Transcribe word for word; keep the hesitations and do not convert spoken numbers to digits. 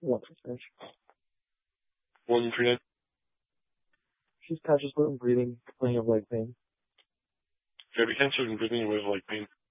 One percent. One three nine. She's conscious but breathing, complaining of leg pain. If you have cancer and breathing away of leg pain.